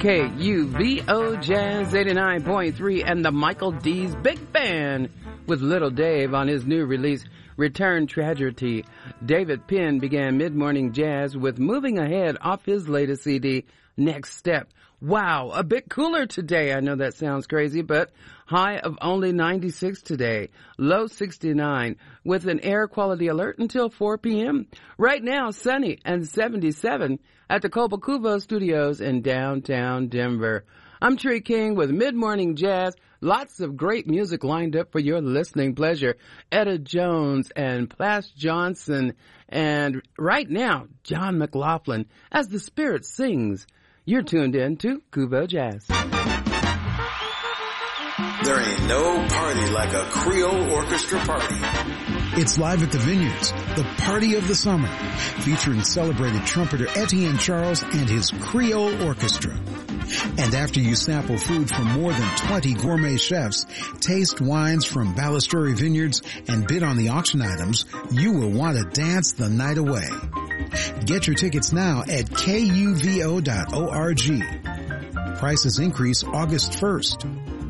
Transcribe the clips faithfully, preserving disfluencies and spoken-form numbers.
K U V O Jazz eighty-nine point three and the Michael D's Big Band with Little Dave on his new release, Return Tragedy. David Penn began mid-morning jazz with Moving Ahead off his latest C D, Next Step. Wow, a bit cooler today. I know that sounds crazy, but high of only ninety-six today, low sixty-nine, with an air quality alert until four p.m. Right now, sunny and seventy-seven at the Copa Cubo Studios in downtown Denver. I'm Tree King with Mid-Morning Jazz. Lots of great music lined up for your listening pleasure. Etta Jones and Plas Johnson. And right now, John McLaughlin as the Spirit sings. You're tuned in to Cubo Jazz. There ain't no party like a Creole orchestra party. It's live at the Vineyards, the party of the summer, featuring celebrated trumpeter Etienne Charles and his Creole Orchestra. And after you sample food from more than twenty gourmet chefs, taste wines from Balistreri Vineyards, and bid on the auction items, you will want to dance the night away. Get your tickets now at kuvo dot org. Prices increase August first.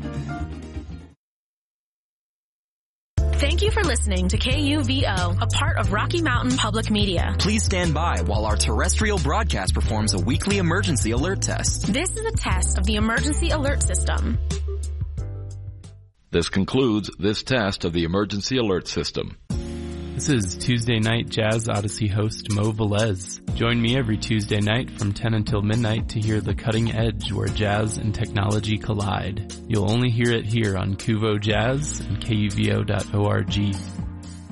Thank you for listening to K U V O, a part of Rocky Mountain Public Media. Please stand by while our terrestrial broadcast performs a weekly emergency alert test. This is a test of the emergency alert system. This concludes this test of the emergency alert system. This is Tuesday Night Jazz Odyssey host Mo Velez. Join me every Tuesday night from ten until midnight to hear the cutting edge where jazz and technology collide. You'll only hear it here on Cuvo Jazz and K U V O dot org.